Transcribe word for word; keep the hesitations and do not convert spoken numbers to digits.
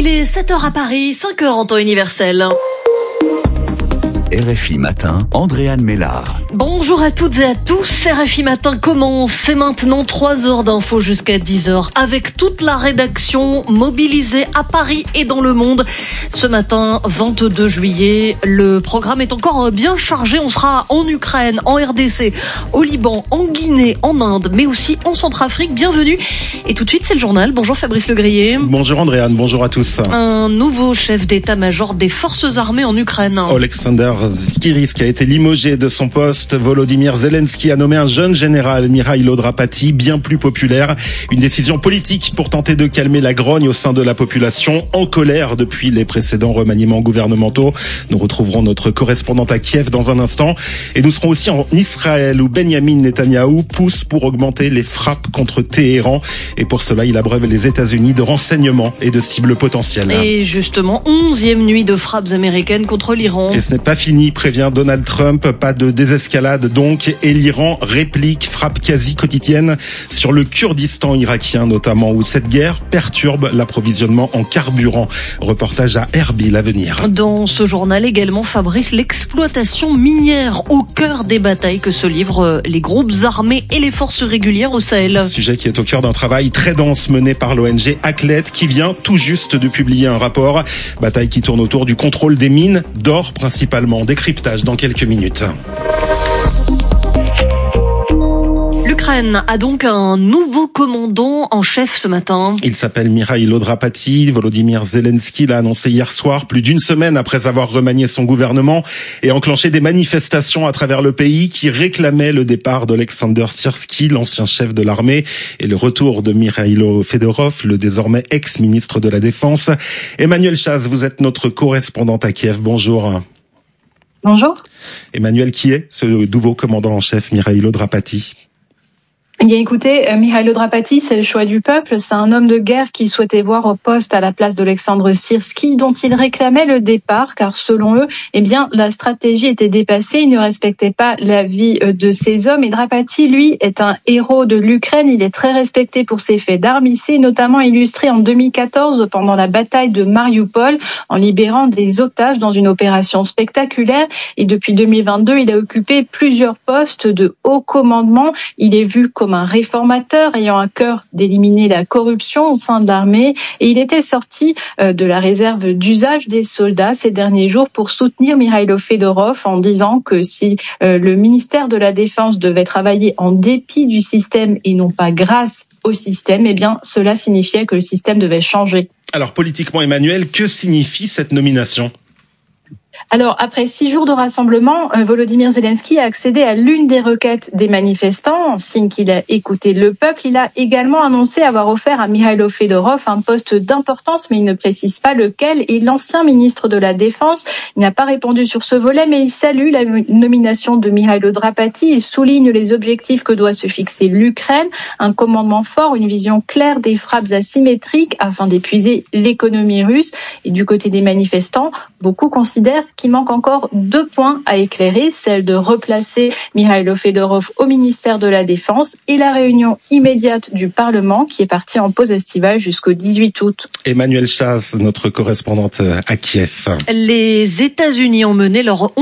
Il est sept heures à Paris, cinq heures en temps universel. R F I Matin, Andréane Mélard. Bonjour à toutes et à tous, R F I Matin commence, c'est maintenant trois heures d'infos jusqu'à dix heures, avec toute la rédaction mobilisée à Paris et dans le monde. Ce matin, vingt-deux juillet, le programme est encore bien chargé, on sera en Ukraine, en R D C, au Liban, en Guinée, en Inde, mais aussi en Centrafrique. Bienvenue. Et tout de suite, c'est le journal. Bonjour Fabrice Legrier. Bonjour Andréane, bonjour à tous. Un nouveau chef d'état-major des forces armées en Ukraine. Alexander Skiris qui a été limogé de son poste. Volodymyr Zelensky a nommé un jeune général, Mikhailo Drapati, bien plus populaire. Une décision politique pour tenter de calmer la grogne au sein de la population en colère depuis les précédents remaniements gouvernementaux. Nous retrouverons notre correspondante à Kiev dans un instant. Et nous serons aussi en Israël où Benyamin Netanyahou pousse pour augmenter les frappes contre Téhéran. Et pour cela, il abreuve les États-Unis de renseignements et de cibles potentielles. Et justement, onzième nuit de frappes américaines contre l'Iran. Et ce n'est pas fini, prévient Donald Trump. Pas de désescalade donc. Et l'Iran réplique, frappe quasi quotidienne sur le Kurdistan irakien notamment, où cette guerre perturbe l'approvisionnement en carburant. Reportage à Erbil à venir. Dans ce journal également, Fabrice, l'exploitation minière au cœur des batailles que se livrent les groupes armés et les forces régulières au Sahel. Sujet qui est au cœur d'un travail très dense mené par l'O N G Aclet qui vient tout juste de publier un rapport. Bataille qui tourne autour du contrôle des mines, d'or principalement. Décryptage dans quelques minutes. L'Ukraine a donc un nouveau commandant en chef ce matin. Il s'appelle Mikhailo Drapati. Volodymyr Zelensky l'a annoncé hier soir, plus d'une semaine après avoir remanié son gouvernement et enclenché des manifestations à travers le pays qui réclamaient le départ d'Alexander Syrski, l'ancien chef de l'armée, et le retour de Mikhailo Fedorov, le désormais ex-ministre de la Défense. Emmanuel Chaz, vous êtes notre correspondante à Kiev. Bonjour. Bonjour. Emmanuel, qui est ce nouveau commandant en chef, Mikhailo Drapati ? Eh bien, écoutez, Mikhailo Drapati, c'est le choix du peuple. C'est un homme de guerre qu'il souhaitait voir au poste à la place d'Alexandre Syrski, dont il réclamait le départ, car selon eux, eh bien, la stratégie était dépassée. Il ne respectait pas la vie de ses hommes. Et Drapati, lui, est un héros de l'Ukraine. Il est très respecté pour ses faits d'armes. Il s'est notamment illustré en deux mille quatorze pendant la bataille de Mariupol, en libérant des otages dans une opération spectaculaire. Et depuis deux mille vingt-deux, il a occupé plusieurs postes de haut commandement. Il est vu comme un réformateur ayant à cœur d'éliminer la corruption au sein de l'armée, et il était sorti de la réserve d'usage des soldats ces derniers jours pour soutenir Mikhailo Fedorov en disant que si le ministère de la Défense devait travailler en dépit du système et non pas grâce au système, eh bien cela signifiait que le système devait changer. Alors politiquement, Emmanuel, que signifie cette nomination ? Alors, après six jours de rassemblement, Volodymyr Zelensky a accédé à l'une des requêtes des manifestants, signe qu'il a écouté le peuple. Il a également annoncé avoir offert à Mikhailo Fedorov un poste d'importance, mais il ne précise pas lequel. Et l'ancien ministre de la Défense, il n'a pas répondu sur ce volet, mais il salue la nomination de Mikhailo Drapati et souligne les objectifs que doit se fixer l'Ukraine. Un commandement fort, une vision claire des frappes asymétriques afin d'épuiser l'économie russe. Et du côté des manifestants, beaucoup considèrent qu'il manque encore deux points à éclairer, celle de replacer Mikhailo Fedorov au ministère de la Défense et la réunion immédiate du Parlement qui est partie en pause estivale jusqu'au dix-huit août. Emmanuel Chaz, notre correspondante à Kiev. Les États-Unis ont mené leur